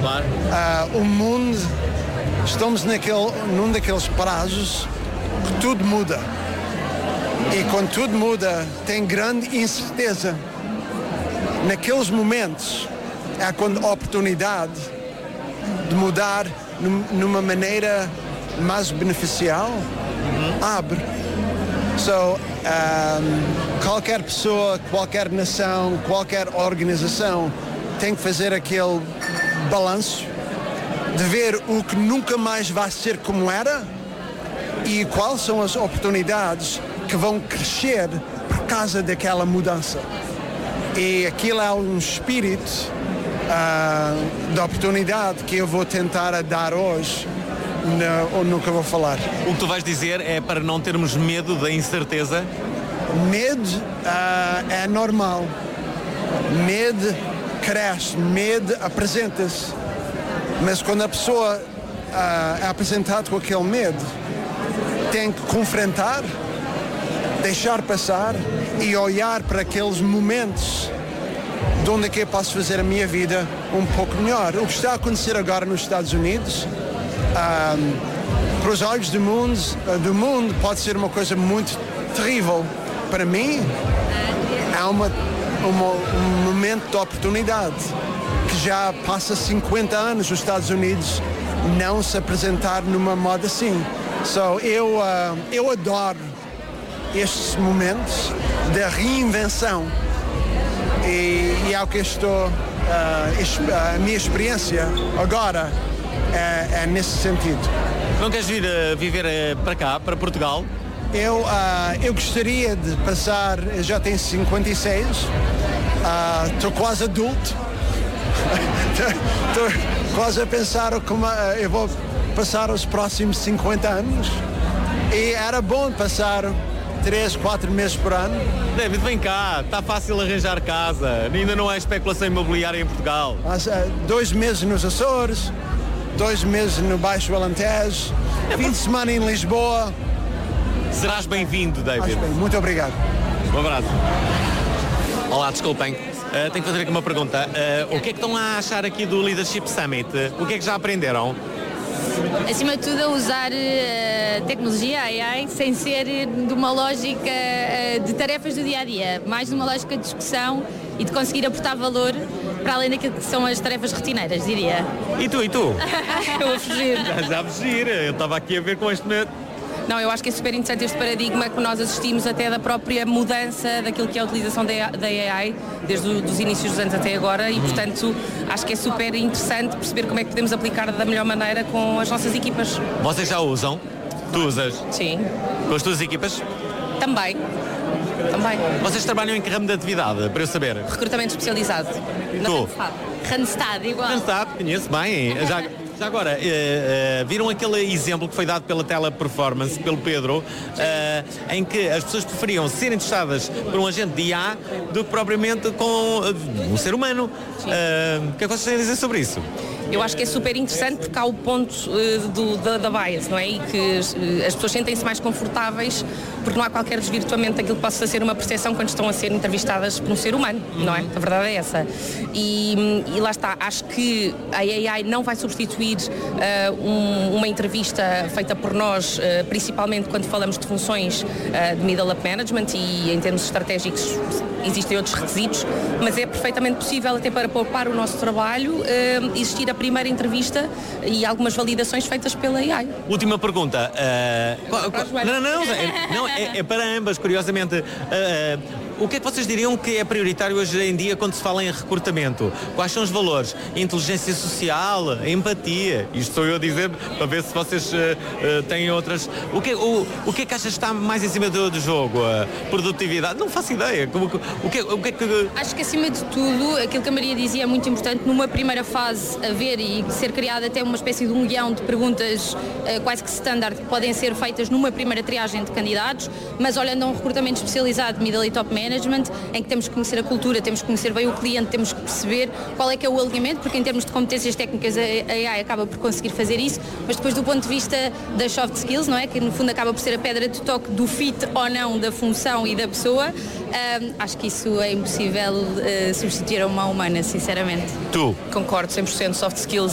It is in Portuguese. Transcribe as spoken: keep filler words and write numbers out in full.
Claro. Uh, o mundo, estamos naquele, num daqueles prazos que tudo muda. E quando tudo muda, tem grande incerteza. Naqueles momentos é quando a oportunidade de mudar num, numa maneira mais beneficial uhum. abre. So, um, qualquer pessoa, qualquer nação, qualquer organização tem que fazer aquele balanço de ver o que nunca mais vai ser como era e quais são as oportunidades que vão crescer por causa daquela mudança. E aquilo é um espírito uh, de oportunidade que eu vou tentar dar hoje. Não, ou nunca vou falar. O que tu vais dizer é para não termos medo da incerteza? Medo uh, é normal. Medo cresce, medo apresenta-se. Mas quando a pessoa uh, é apresentada com aquele medo, tem que confrontar, deixar passar e olhar para aqueles momentos de onde é que eu posso fazer a minha vida um pouco melhor. O que está a acontecer agora nos Estados Unidos, Um, para os olhos do mundo, do mundo pode ser uma coisa muito terrível. Para mim é uma, uma, um momento de oportunidade que já passa cinquenta anos os Estados Unidos não se apresentar numa moda assim. So, eu, uh, eu adoro estes momentos de reinvenção e, e é o que eu estou uh, a minha experiência agora É, é nesse sentido. Não queres vir uh, viver uh, para cá, para Portugal? Eu, uh, eu gostaria de passar, eu já tenho cinquenta e seis, estou uh, quase adulto, estou quase a pensar como uh, eu vou passar os próximos cinquenta anos e era bom passar três, quatro meses por ano. David, vem cá, está fácil arranjar casa, ainda não há especulação imobiliária em Portugal. Mas, uh, dois meses nos Açores, dois meses no Baixo Alentejo, fim de semana em Lisboa. Serás bem-vindo, David. Bem. Muito obrigado. Um abraço. Olá, desculpem. Uh, tenho que fazer aqui uma pergunta. Uh, o que é que estão a achar aqui do Leadership Summit? O que é que já aprenderam? Acima de tudo, a usar uh, tecnologia, A I, sem ser de uma lógica uh, de tarefas do dia-a-dia, mais de uma lógica de discussão e de conseguir aportar valor para além daquilo que são as tarefas rotineiras, diria. E tu, e tu? Eu a fugir. Já a fugir, eu estava aqui a ver com este medo. Não, eu acho que é super interessante este paradigma que nós assistimos até da própria mudança daquilo que é a utilização da A I, desde os inícios dos anos até agora e, portanto, acho que é super interessante perceber como é que podemos aplicar da melhor maneira com as nossas equipas. Vocês já usam? Tu usas? Sim. Com as tuas equipas? Também. Também. Vocês trabalham em que ramo de atividade, para eu saber? Recrutamento especializado. Tu? Randstad, igual. Randstad, conheço bem. Já, já agora, uh, uh, viram aquele exemplo que foi dado pela Teleperformance, pelo Pedro, uh, em que as pessoas preferiam ser entrevistadas por um agente de I A do que propriamente com uh, um ser humano. Uh, o que é que vocês têm a dizer sobre isso? Eu acho que é super interessante porque há o ponto uh, do, da, da bias, não é? E que uh, as pessoas sentem-se mais confortáveis porque não há qualquer desvirtuamento daquilo que possa ser uma percepção quando estão a ser entrevistadas por um ser humano, uhum. não é? A verdade é essa. E, e lá está, acho que a A I não vai substituir uh, um, uma entrevista feita por nós, uh, principalmente quando falamos de funções uh, de middle up management e em termos estratégicos existem outros requisitos, mas é perfeitamente possível até para poupar o nosso trabalho uh, existir a primeira entrevista e algumas validações feitas pela A I. Última pergunta. Uh, qual, qual, não, não, é, não é, é para ambas, curiosamente. Uh, o que é que vocês diriam que é prioritário hoje em dia quando se fala em recrutamento? Quais são os valores? Inteligência social, empatia. Isto sou eu a dizer para ver se vocês uh, uh, têm outras. O que, o, o que é que achas que está mais em cima do, do jogo? Uh, produtividade? Não faço ideia. O, o, que, o que é que... Acho que acima de tudo, aquilo que a Maria dizia é muito importante. Numa primeira fase, haver e ser criada até uma espécie de um guião de perguntas uh, quase que standard que podem ser feitas numa primeira triagem de candidatos, mas olhando a um recrutamento especializado de middle e top management, em que temos que conhecer a cultura, temos que conhecer bem o cliente, temos que perceber qual é que é o alinhamento, porque em termos de competências técnicas a A I acaba por conseguir fazer isso, mas depois do ponto de vista das soft skills, não é? Que no fundo acaba por ser a pedra de toque do fit ou não da função e da pessoa, um, acho que isso é impossível uh, substituir a uma humana, sinceramente. Tu? Concordo, cem por cento soft skills